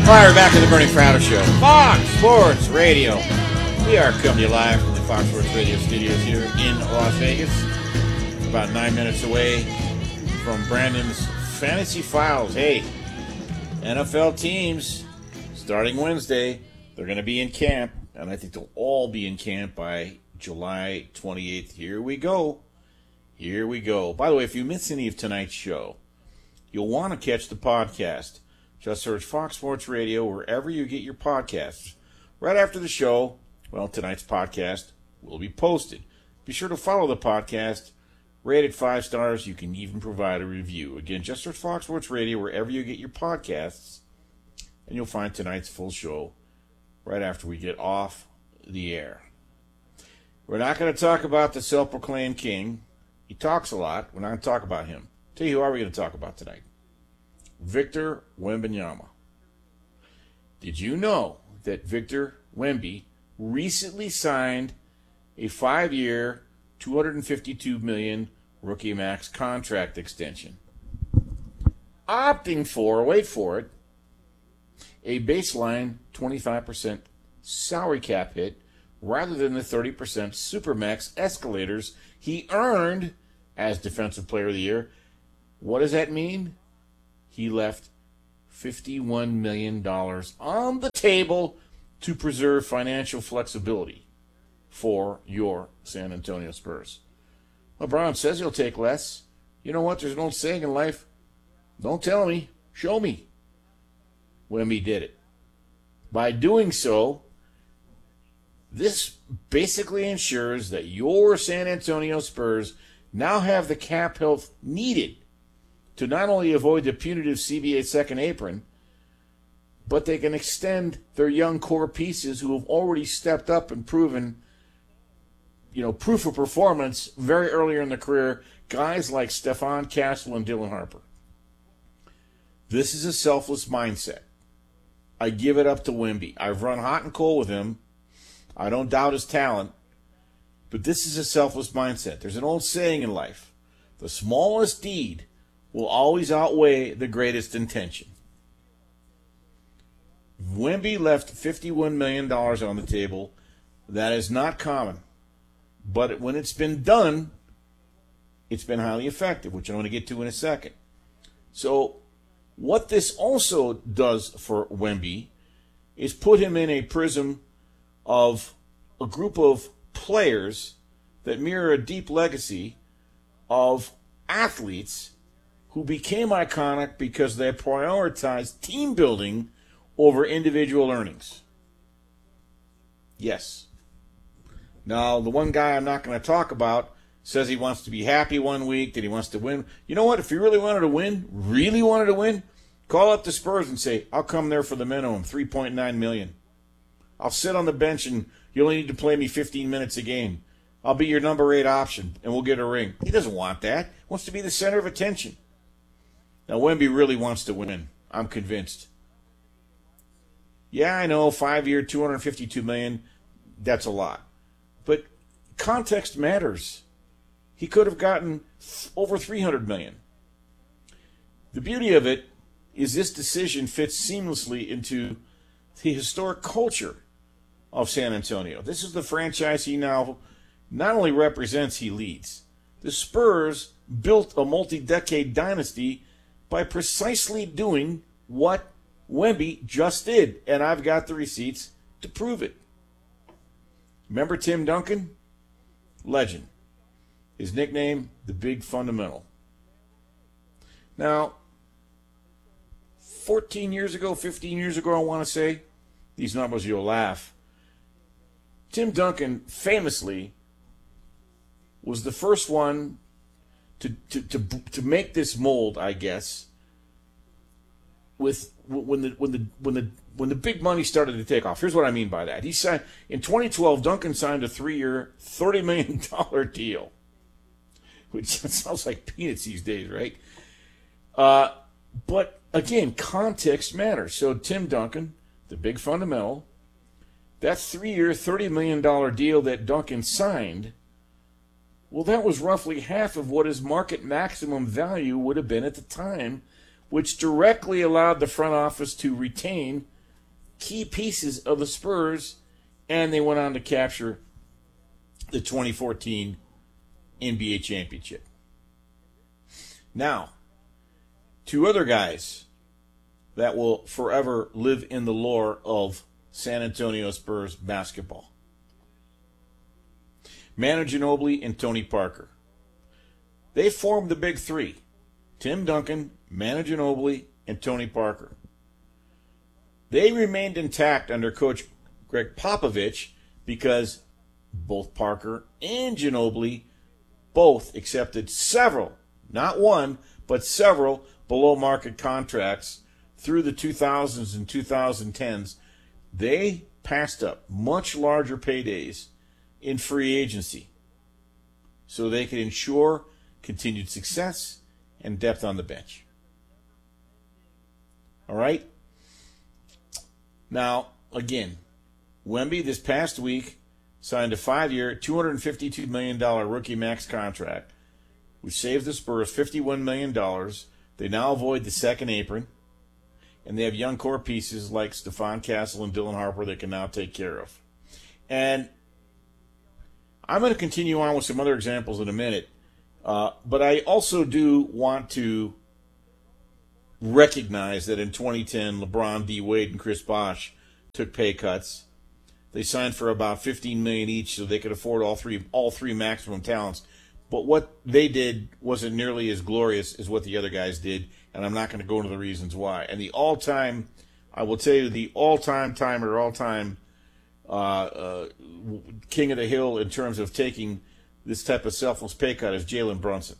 All right, we're back in the Bernie Crowder Show. Fox Sports Radio. We are coming to you live from the Fox Sports Radio studios here in Las Vegas. About 9 minutes away from Brandon's Fantasy Files. Hey, NFL teams, starting Wednesday, they're going to be in camp, and I think they'll all be in camp by July 28th. Here we go. Here we go. By the way, if you miss any of tonight's show, you'll want to catch the podcast. Just search Fox Sports Radio wherever you get your podcasts. Right after the show, well, tonight's podcast will be posted. Be sure to follow the podcast. Rate it 5 stars. You can even provide a review. Again, just search Fox Sports Radio wherever you get your podcasts, and you'll find tonight's full show right after we get off the air. We're not going to talk about the self-proclaimed king. He talks a lot. We're not going to talk about him. Tell you who are we going to talk about tonight? Victor Wembanyama. Did you know that Victor Wemby recently signed a 5-year, $252 million rookie max contract extension, opting for, wait for it, a baseline 25% salary cap hit rather than the 30% supermax escalators he earned as Defensive Player of the Year? What does that mean? He left $51 million on the table to preserve financial flexibility for your San Antonio Spurs. LeBron says he'll take less. You know what? There's an old saying in life, don't tell me, show me. Wemby did it. By doing so, this basically ensures that your San Antonio Spurs now have the cap health needed to not only avoid the punitive CBA second apron, but they can extend their young core pieces who have already stepped up and proven, proof of performance very earlier in their career, guys like Stephon Castle and Dylan Harper. This is a selfless mindset. I give it up to Wemby. I've run hot and cold with him. I don't doubt his talent, but this is a selfless mindset. There's an old saying in life, the smallest deed will always outweigh the greatest intention. Wemby left $51 million on the table. That is not common. But when it's been done, it's been highly effective, which I'm going to get to in a second. So what this also does for Wemby is put him in a prism of a group of players that mirror a deep legacy of athletes who became iconic because they prioritized team building over individual earnings. Yes. Now, the one guy I'm not going to talk about says he wants to be happy one week, that he wants to win. You know what? If he really wanted to win, call up the Spurs and say, I'll come there for the minimum, $3.9 million. I'll sit on the bench and you only need to play me 15 minutes a game. I'll be your number 8 option and we'll get a ring. He doesn't want that. He wants to be the center of attention. Now, Wemby really wants to win. I'm convinced. Yeah, I know, 5-year, $252 million, that's a lot. But context matters. He could have gotten over $300 million. The beauty of it is this decision fits seamlessly into the historic culture of San Antonio. This is the franchise he now not only represents, he leads. The Spurs built a multi-decade dynasty by precisely doing what Wemby just did, and I've got the receipts to prove it. Remember Tim Duncan? Legend. His nickname, the Big Fundamental. Now, 15 years ago, I want to say, these numbers you'll laugh, Tim Duncan famously was the first one to make this mold, I guess, with when the big money started to take off. Here's what I mean by that. He signed in 2012. Duncan signed a 3-year, $30 million deal, which sounds like peanuts these days, right? But again, context matters. So Tim Duncan, the Big Fundamental, that 3-year, $30 million deal that Duncan signed, well, that was roughly half of what his market maximum value would have been at the time, which directly allowed the front office to retain key pieces of the Spurs, and they went on to capture the 2014 NBA championship. Now, two other guys that will forever live in the lore of San Antonio Spurs basketball. Manu Ginobili and Tony Parker. They formed the big three. Tim Duncan, Manu Ginobili, and Tony Parker. They remained intact under Coach Greg Popovich because both Parker and Ginobili both accepted several, not one, but several below-market contracts through the 2000s and 2010s. They passed up much larger paydays in free agency so they could ensure continued success and depth on the bench. All right? Now, again, Wemby this past week signed a 5-year, $252 million rookie max contract, which saved the Spurs $51 million. They now avoid the second apron, and they have young core pieces like Stephon Castle and Dylan Harper they can now take care of. And I'm going to continue on with some other examples in a minute, but I also do want to recognize that in 2010, LeBron, D. Wade, and Chris Bosh took pay cuts. They signed for about $15 million each, so they could afford all three maximum talents. But what they did wasn't nearly as glorious as what the other guys did, and I'm not going to go into the reasons why. And I will tell you, the all-time king of the hill in terms of taking this type of selfless pay cut is Jalen Brunson.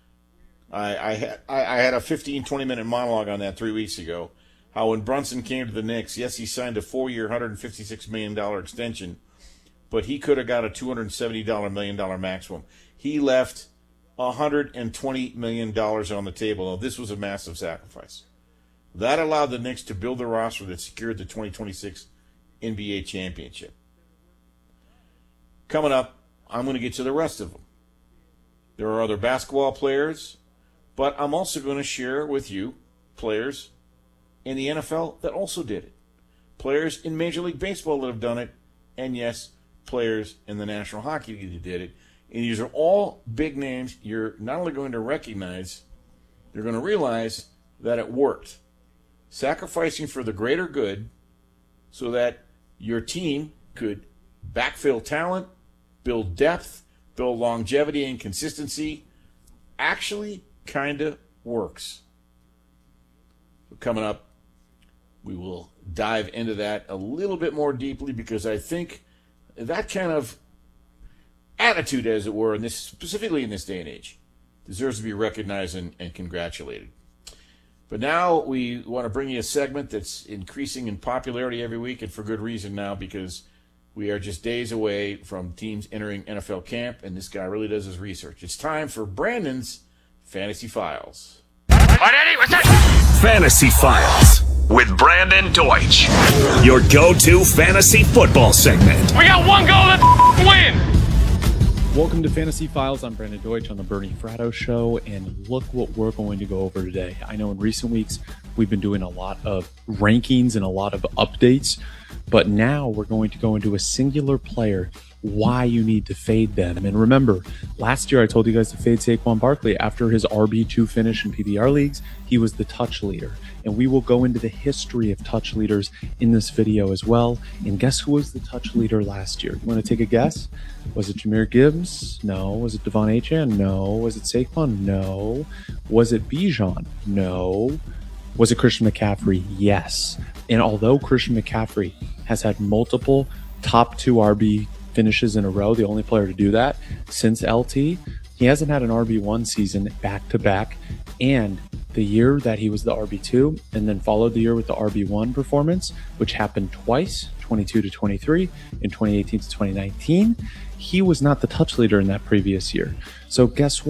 I had a 15-20 minute monologue on that 3 weeks ago. How when Brunson came to the Knicks, yes, he signed a 4-year, $156 million extension, but he could have got a $270 million maximum. He left $120 million on the table. Now, this was a massive sacrifice. That allowed the Knicks to build a roster that secured the 2026 NBA championship. Coming up, I'm going to get to the rest of them. There are other basketball players, but I'm also going to share with you players in the NFL that also did it. Players in Major League Baseball that have done it, and yes, players in the National Hockey League that did it. And these are all big names you're not only going to recognize, you're going to realize that it worked. Sacrificing for the greater good so that your team could backfill talent, build depth, build longevity and consistency, actually kind of works. So coming up, we will dive into that a little bit more deeply because I think that kind of attitude, as it were, specifically in this day and age, deserves to be recognized and congratulated. But now we want to bring you a segment that's increasing in popularity every week, and for good reason now, because we are just days away from teams entering NFL camp, and this guy really does his research. It's time for Brandon's Fantasy Files. What's that? Fantasy Files with Brandon Deutsch, your go-to fantasy football segment. We got one goal, let's win! Welcome to Fantasy Files. I'm Brandon Deutsch on the Bernie Fratto Show, and look what we're going to go over today. I know in recent weeks we've been doing a lot of rankings and a lot of updates, but now we're going to go into a singular player, why you need to fade them. And remember, last year I told you guys to fade Saquon Barkley. After his RB2 finish in PPR leagues, he was the touch leader. And we will go into the history of touch leaders in this video as well. And guess who was the touch leader last year? You want to take a guess? Was it Jahmyr Gibbs? No. Was it Devon Achane? No. Was it Saquon? No. Was it Bijan? No. Was it Christian McCaffrey? Yes. And although Christian McCaffrey has had multiple top 2 RB finishes in a row, the only player to do that since LT, he hasn't had an RB1 season back-to-back. And the year that he was the RB2 and then followed the year with the RB1 performance, which happened twice, 22 to 23 and 2018 to 2019, he was not the touch leader in that previous year. So guess what?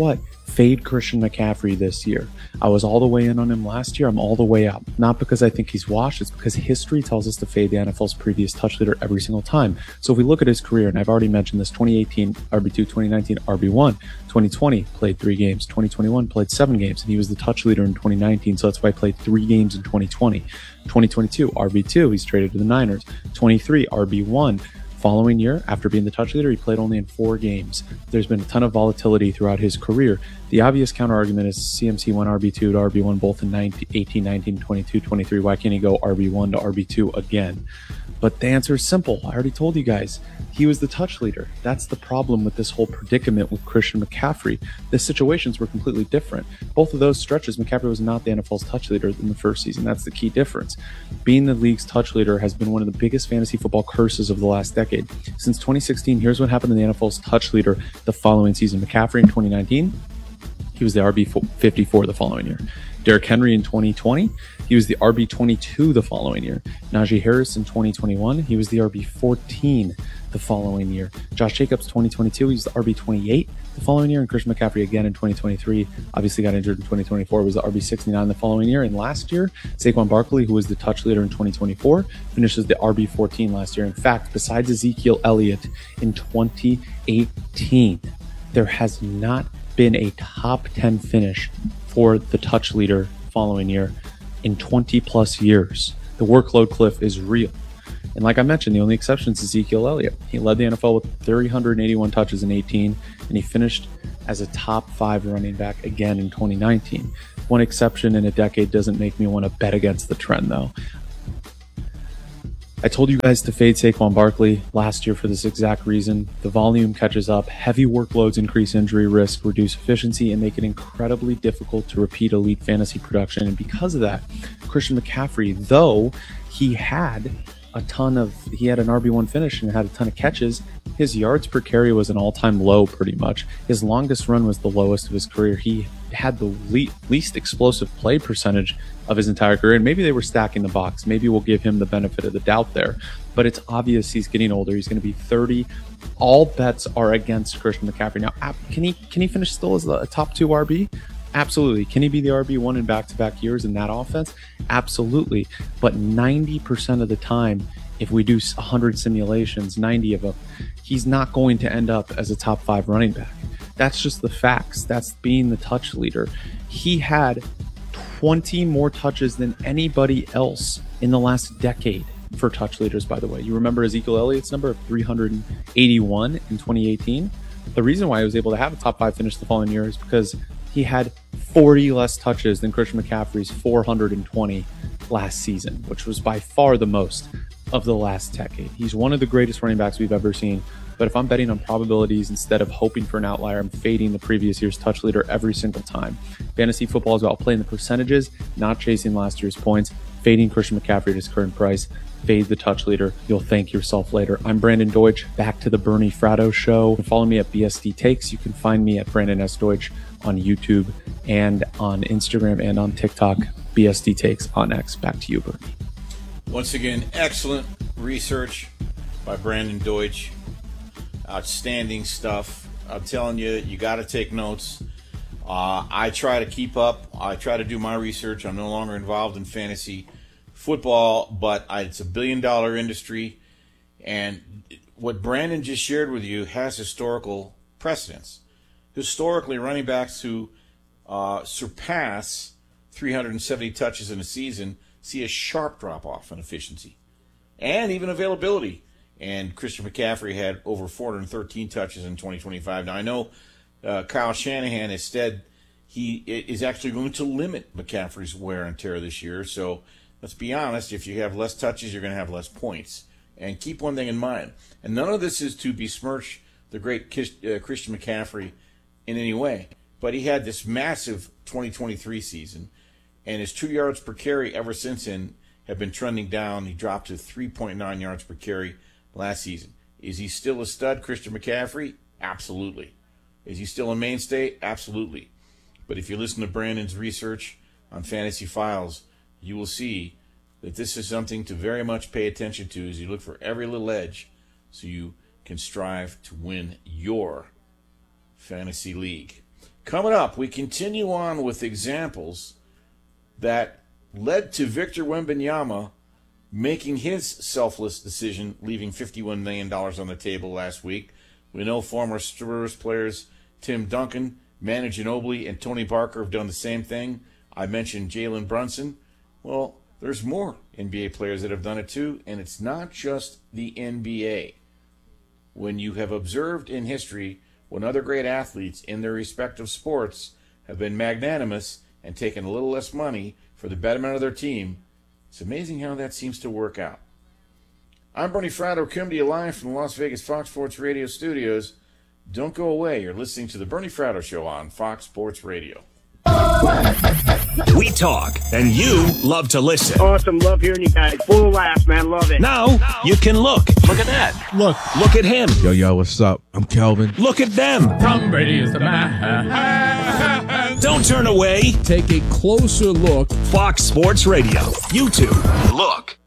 Fade Christian McCaffrey this year. I was all the way in on him last year. I'm all the way out. Not because I think he's washed. It's because history tells us to fade the NFL's previous touch leader every single time. So if we look at his career, and I've already mentioned this, 2018 RB2, 2019 RB1, 2020 played 3 games, 2021 played 7 games, and he was the touch leader in 2019. So that's why I played 3 games in 2020. 2022 RB2, he's traded to the Niners. 23 RB1. Following year, after being the touch leader, he played only in 4 games. There's been a ton of volatility throughout his career. The obvious counter argument is CMC went RB2 to RB1 both in 18, 19, 22, 23. Why can't he go RB1 to RB2 again? But the answer is simple. I already told you guys. He was the touch leader. That's the problem with this whole predicament with Christian McCaffrey. The situations were completely different. Both of those stretches, McCaffrey was not the NFL's touch leader in the first season. That's the key difference. Being the league's touch leader has been one of the biggest fantasy football curses of the last decade. Since 2016, here's what happened to the NFL's touch leader the following season. McCaffrey in 2019, he was the RB54 the following year. Derrick Henry in 2020, he was the RB22 the following year. Najee Harris in 2021, he was the RB14 the following year. Josh Jacobs 2022, he was the RB28 the following year. And Christian McCaffrey again in 2023, obviously got injured in 2024, was the RB69 the following year. And last year, Saquon Barkley, who was the touch leader in 2024, finishes the RB14 last year. In fact, besides Ezekiel Elliott in 2018, there has not been a top 10 finish for the touch leader following year in 20 plus years. The workload cliff is real. And like I mentioned, the only exception is Ezekiel Elliott. He led the NFL with 381 touches in 18, and he finished as a top 5 running back again in 2019. One exception in a decade doesn't make me want to bet against the trend, though. I told you guys to fade Saquon Barkley last year for this exact reason. The volume catches up, heavy workloads increase injury risk, reduce efficiency, and make it incredibly difficult to repeat elite fantasy production. And because of that, Christian McCaffrey, though he had an RB1 finish and had a ton of catches, his yards per carry was an all-time low pretty much. His longest run was the lowest of his career. He had the least explosive play percentage of his entire career, and maybe they were stacking the box. Maybe we'll give him the benefit of the doubt there, but it's obvious he's getting older. He's going to be 30. All bets are against Christian McCaffrey. Now, can he finish still as a top 2 RB? Absolutely. Can he be the RB1 in back-to-back years in that offense? Absolutely. But 90% of the time, if we do 100 simulations, 90 of them, he's not going to end up as a top 5 running back. That's just the facts. That's being the touch leader. He had 20 more touches than anybody else in the last decade for touch leaders, by the way. You remember Ezekiel Elliott's number of 381 in 2018? The reason why he was able to have a top 5 finish the following year is because he had 40 less touches than Christian McCaffrey's 420 last season, which was by far the most of the last decade. He's one of the greatest running backs we've ever seen. But if I'm betting on probabilities instead of hoping for an outlier, I'm fading the previous year's touch leader every single time. Fantasy football is about playing the percentages, not chasing last year's points. Fading Christian McCaffrey at his current price. Fade the touch leader. You'll thank yourself later. I'm Brandon Deutsch. Back to the Bernie Fratto Show. Follow me at BSD Takes. You can find me at Brandon S. Deutsch on YouTube and on Instagram and on TikTok. BSD Takes on X. Back to you, Bernie. Once again, excellent research by Brandon Deutsch. Outstanding stuff. I'm telling you, you got to take notes. I try to keep up. I try to do my research. I'm no longer involved in fantasy football, but it's $1 billion industry. And what Brandon just shared with you has historical precedence. Historically, running backs who surpass 370 touches in a season see a sharp drop-off in efficiency and even availability. And Christian McCaffrey had over 413 touches in 2025. Now, I know Kyle Shanahan instead, he is actually going to limit McCaffrey's wear and tear this year. So let's be honest, if you have less touches, you're going to have less points. And keep one thing in mind. And none of this is to besmirch the great Christian McCaffrey in any way. But he had this massive 2023 season, and his 2 yards per carry ever since then have been trending down. He dropped to 3.9 yards per carry last season. Is he still a stud, Christian McCaffrey? Absolutely. Is he still a mainstay? Absolutely. But if you listen to Brandon's research on Fantasy Files, you will see that this is something to very much pay attention to as you look for every little edge so you can strive to win your fantasy league. Coming up, we continue on with examples that led to Victor Wembanyama making his selfless decision, leaving $51 million on the table last week. We know former Spurs players Tim Duncan, Manu Ginobili, and Tony Parker have done the same thing. I mentioned Jalen Brunson. Well, there's more NBA players that have done it too, and it's not just the NBA. When you have observed in history when other great athletes in their respective sports have been magnanimous and taken a little less money for the betterment of their team, it's amazing how that seems to work out. I'm Bernie Fratto, coming to you live from the Las Vegas Fox Sports Radio studios. Don't go away. You're listening to the Bernie Fratto Show on Fox Sports Radio. We talk, and you love to listen. Awesome. Love hearing you guys. Full of laughs, man. Love it. Now you can look. Look at that. Look at him. Yo, what's up? I'm Kelvin. Look at them. Tom Brady is the man. Don't turn away. Take a closer look. Fox Sports Radio. YouTube. Look.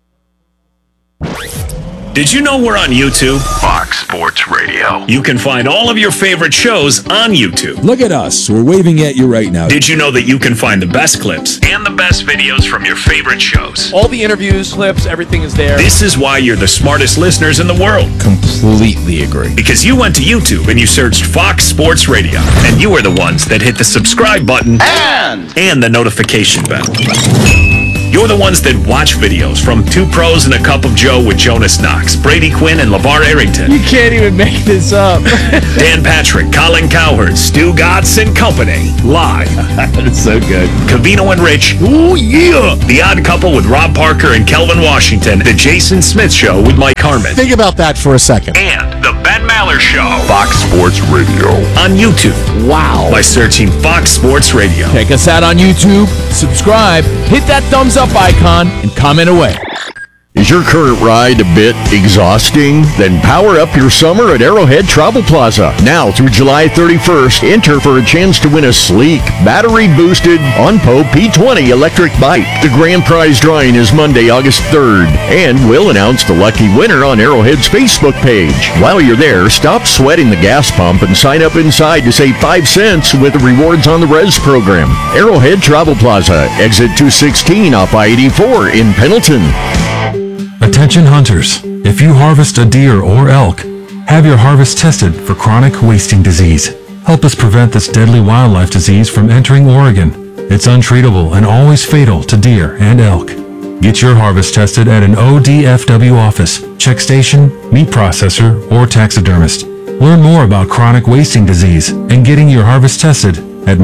Did you know we're on YouTube? Fox Sports Radio. You can find all of your favorite shows on YouTube. Look at us. We're waving at you right now. Did you know that you can find the best clips and the best videos from your favorite shows? All the interviews, clips, everything is there. This is why you're the smartest listeners in the world. Completely agree. Because you went to YouTube and you searched Fox Sports Radio. And you are the ones that hit the subscribe button and the notification bell. You're the ones that watch videos from Two Pros and a Cup of Joe with Jonas Knox, Brady Quinn, and LeVar Arrington. You can't even make this up. Dan Patrick, Colin Cowherd, Stu Gatz and Company. Live. That's so good. Cavino and Rich. Oh, yeah. The Odd Couple with Rob Parker and Kelvin Washington. The Jason Smith Show with Mike Harmon. Think about that for a second. And The Ben Maller Show. Fox Sports Radio. On YouTube. Wow. By searching Fox Sports Radio. Check us out on YouTube. Subscribe. Hit that thumbs up icon and comment away. Is your current ride a bit exhausting? Then power up your summer at Arrowhead Travel Plaza. Now through July 31st, enter for a chance to win a sleek, battery-boosted OnPo P20 electric bike. The grand prize drawing is Monday, August 3rd, and we'll announce the lucky winner on Arrowhead's Facebook page. While you're there, stop sweating the gas pump and sign up inside to save 5 cents with the Rewards on the Res program. Arrowhead Travel Plaza, exit 216 off I-84 in Pendleton. Attention hunters, if you harvest a deer or elk, have your harvest tested for chronic wasting disease. Help us prevent this deadly wildlife disease from entering Oregon. It's untreatable and always fatal to deer and elk. Get your harvest tested at an ODFW office, check station, meat processor, or taxidermist. Learn more about chronic wasting disease and getting your harvest tested at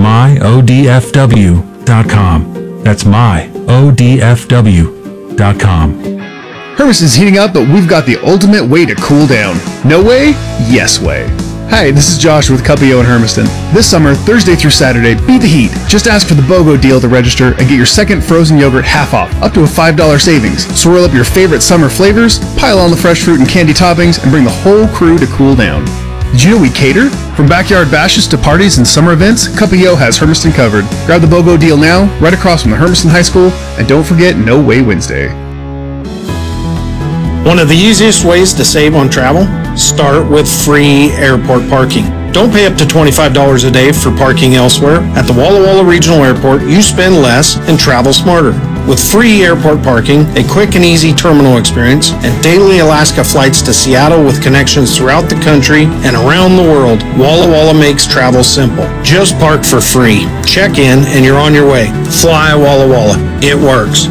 myodfw.com. That's myodfw.com. Hermiston's heating up, but we've got the ultimate way to cool down. No way? Yes way. Hi, this is Josh with Cuppio in Hermiston. This summer, Thursday through Saturday, beat the heat. Just ask for the BOGO deal to register and get your second frozen yogurt half off, up to a $5 savings. Swirl up your favorite summer flavors, pile on the fresh fruit and candy toppings, and bring the whole crew to cool down. Did you know we cater? From backyard bashes to parties and summer events, Cuppio has Hermiston covered. Grab the BOGO deal now, right across from the Hermiston High School, and don't forget No Way Wednesday. One of the easiest ways to save on travel? Start with free airport parking. Don't pay up to $25 a day for parking elsewhere. At the Walla Walla Regional Airport, you spend less and travel smarter. With free airport parking, a quick and easy terminal experience, and daily Alaska flights to Seattle with connections throughout the country and around the world, Walla Walla makes travel simple. Just park for free. Check in and you're on your way. Fly Walla Walla. It works.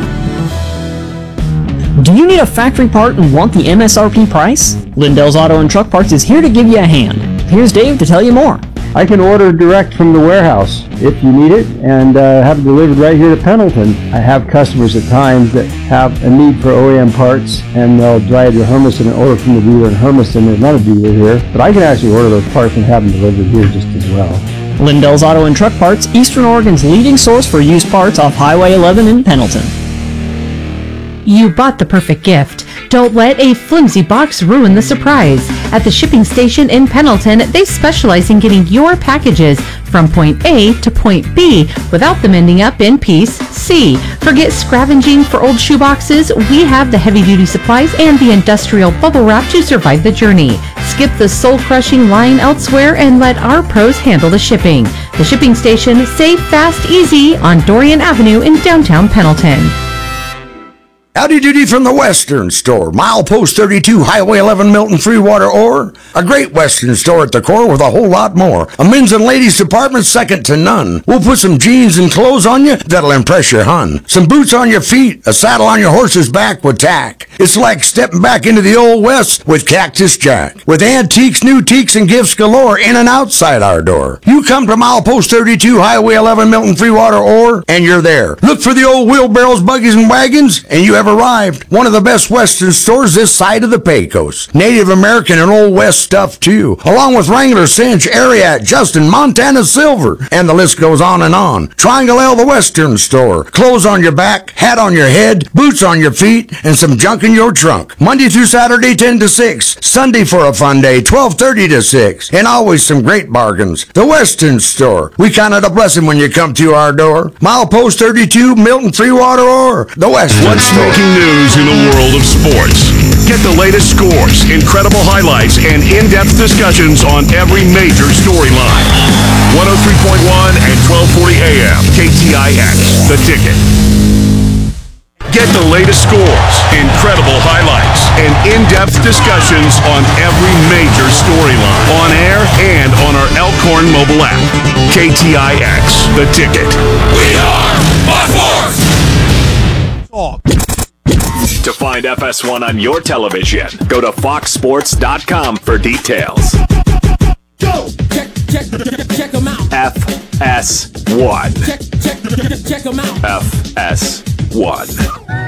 Do you need a factory part and want the MSRP price? Lindell's Auto and Truck Parts is here to give you a hand. Here's Dave to tell you more. I can order direct from the warehouse if you need it and have it delivered right here to Pendleton. I have customers at times that have a need for OEM parts and they'll drive to Hermiston and order from the dealer in Hermiston. There's not a dealer here, but I can actually order those parts and have them delivered here just as well. Lindell's Auto and Truck Parts, Eastern Oregon's leading source for used parts off Highway 11 in Pendleton. You bought the perfect gift. Don't let a flimsy box ruin the surprise. At the shipping station in Pendleton, they specialize in getting your packages from point A to point B without them ending up in piece C. Forget scavenging for old shoeboxes. We have the heavy-duty supplies and the industrial bubble wrap to survive the journey. Skip the soul-crushing line elsewhere and let our pros handle the shipping. The Shipping Station, safe, fast, easy on Dorian Avenue in downtown Pendleton. Howdy doody from the Western Store. Milepost 32, Highway 11, Milton, Freewater, Ore. A great Western store at the core with a whole lot more. A men's and ladies department second to none. We'll put some jeans and clothes on you that'll impress your hun. Some boots on your feet, a saddle on your horse's back with tack. It's like stepping back into the old West with Cactus Jack. With antiques, new teaks, and gifts galore in and outside our door. You come to Milepost 32, Highway 11, Milton, Freewater, Ore, and you're there. Look for the old wheelbarrows, buggies, and wagons, and you have arrived. One of the best Western stores this side of the Pecos. Native American and Old West stuff too, along with Wrangler, Cinch, Ariat, Justin, Montana Silver, and the list goes on and on. Triangle L, the Western Store. Clothes on your back, hat on your head, boots on your feet, and some junk in your trunk. Monday through Saturday, 10 to 6. Sunday for a fun day, 12:30 to 6. And always some great bargains. The Western Store. We count it a blessing when you come to our door. Milepost 32, Milton, Freewater, or the Western Store. Breaking news in the world of sports. Get the latest scores, incredible highlights, and in-depth discussions on every major storyline. 103.1 and 1240 AM, KTIX, The Ticket. Get the latest scores, incredible highlights, and in-depth discussions on every major storyline. On air and on our Elkhorn mobile app. KTIX, The Ticket. We are Buckforce! To find FS1 on your television, go to foxsports.com for details. Go! Check them out. FS1. Check them out. FS1.